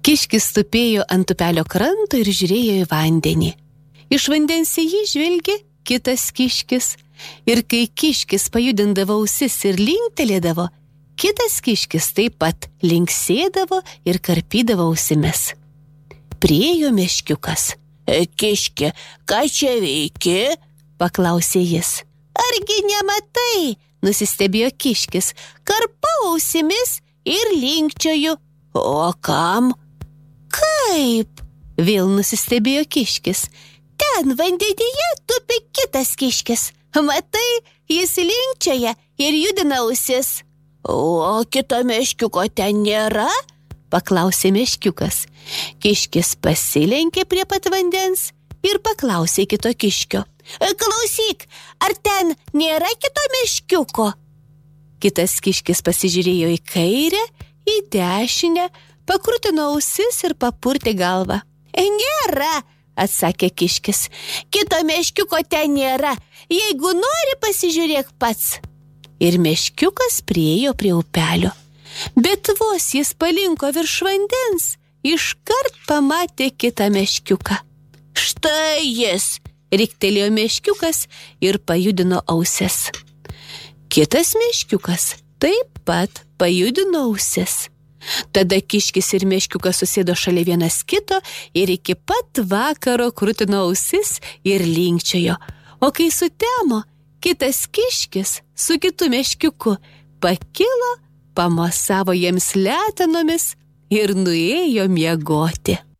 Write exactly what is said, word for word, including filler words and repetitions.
Kiškis tupėjo ant upelio kranto ir žiūrėjo į vandenį. Iš vandens į jį žvelgė kitas kiškis. Ir kai kiškis pajudindavo ausis ir linktelėdavo, kitas kiškis taip pat linksėdavo ir karpydavo ausimis. Priėjo meškiukas. Kiški, ką čia veiki? Paklausė jis. Argi nematai? Nusistebėjo kiškis. Karpau ausimis ir linkčioju. O kam? Kaip? Vėl nusistebėjo kiškis. Ten vandenyje tupi kitas kiškis. Matai, jis linkčioja ir judina ausis. O kito meškiuko ten nėra? Paklausė meškiukas. Kiškis pasilenkė prie pat vandens ir paklausė kito kiškio. Klausyk, ar ten nėra kito meškiuko? Kitas kiškis pasižiūrėjo į kairę, į dešinę, pakrutino ausis ir papurtė galvą. Nėra, atsakė kiškis. Kito meškiuko ten nėra. Jeigu nori, pasižiūrėk pats. Ir meškiukas priėjo prie upelio. Bet vos jis palinko virš vandens, iškart pamatė kitą meškiuką. Štai jis, riktelėjo meškiukas ir pajudino ausis. Kitas meškiukas taip pat pajudino ausis. Tada kiškis ir meškiukas susėdo šalia vienas kito ir iki pat vakaro krutino ausis ir linkčiojo. O kai sutemo, kitas kiškis su kitu meškiuku pakilo, pamosavo jiems letenomis ir nuėjo miegoti.